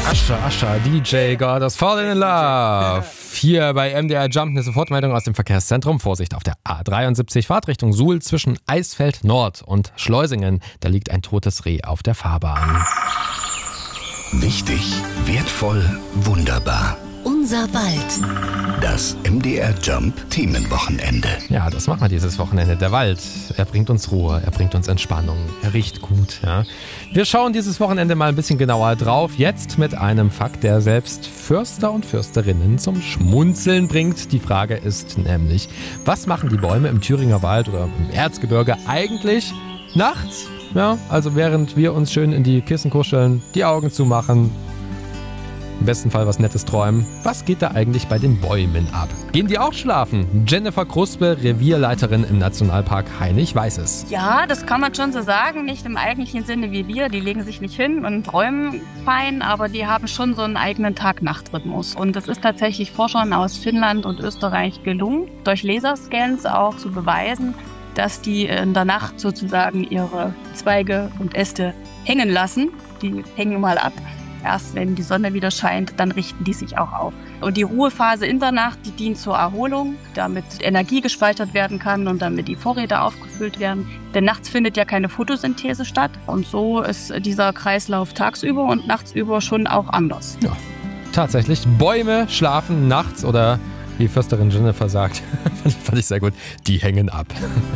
Ascha, DJ God is Falling in Love. Hier bei MDR Jump eine Sofortmeldung aus dem Verkehrszentrum. Vorsicht auf der A73, Fahrt Richtung Suhl zwischen Eisfeld Nord und Schleusingen. Da liegt ein totes Reh auf der Fahrbahn. Wichtig, wertvoll, wunderbar. Unser Wald. Das MDR Jump Themenwochenende. Ja, das machen wir dieses Wochenende. Der Wald, er bringt uns Ruhe, er bringt uns Entspannung, er riecht gut. Ja. Wir schauen dieses Wochenende mal ein bisschen genauer drauf. Jetzt mit einem Fakt, der selbst Förster und Fürsterinnen zum Schmunzeln bringt. Die Frage ist nämlich, was machen die Bäume im Thüringer Wald oder im Erzgebirge eigentlich nachts? Ja, also während wir uns schön in die Kissen kuscheln, die Augen zumachen, im besten Fall was Nettes träumen. Was geht da eigentlich bei den Bäumen ab? Gehen die auch schlafen? Jennifer Kruspe, Revierleiterin im Nationalpark Hainich, weiß es. Ja, das kann man schon so sagen. Nicht im eigentlichen Sinne wie wir. Die legen sich nicht hin und träumen fein, aber die haben schon so einen eigenen Tag-Nacht-Rhythmus. Und es ist tatsächlich Forschern aus Finnland und Österreich gelungen, durch Laserscans auch zu beweisen, dass die in der Nacht sozusagen ihre Zweige und Äste hängen lassen. Die hängen mal ab. Erst wenn die Sonne wieder scheint, dann richten die sich auch auf. Und die Ruhephase in der Nacht, die dient zur Erholung, damit Energie gespeichert werden kann und damit die Vorräte aufgefüllt werden. Denn nachts findet ja keine Photosynthese statt. Und so ist dieser Kreislauf tagsüber und nachtsüber schon auch anders. Ja, tatsächlich. Bäume schlafen nachts oder wie Försterin Jennifer sagt, fand ich sehr gut, die hängen ab.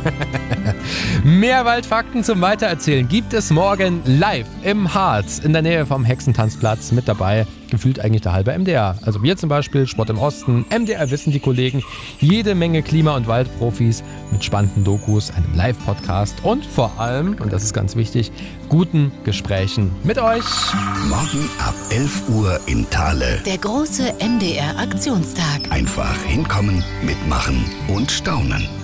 Mehr Waldfakten zum Weitererzählen gibt es morgen live im Harz in der Nähe vom Hexentanzplatz. Mit dabei gefühlt eigentlich der halbe MDR. Also wir zum Beispiel, Sport im Osten, MDR Wissen die Kollegen, jede Menge Klima- und Waldprofis mit spannenden Dokus, einem Live-Podcast und vor allem, und das ist ganz wichtig, guten Gesprächen mit euch. Morgen ab 11 Uhr in Thale. Der große MDR Aktionstag. Einfach hinkommen, mitmachen und staunen.